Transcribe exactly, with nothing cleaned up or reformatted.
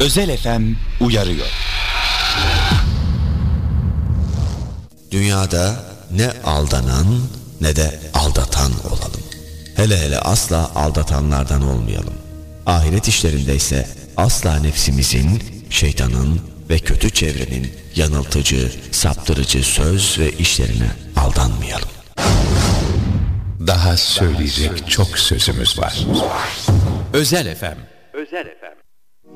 Özel F M uyarıyor. Dünyada ne aldanan ne de aldatan olalım. Hele hele asla aldatanlardan olmayalım. Ahiret işlerinde ise asla nefsimizin, şeytanın ve kötü çevrenin yanıltıcı, saptırıcı söz ve işlerine aldanmayalım. Daha söyleyecek çok sözümüz var. Özel F M. Özel F M.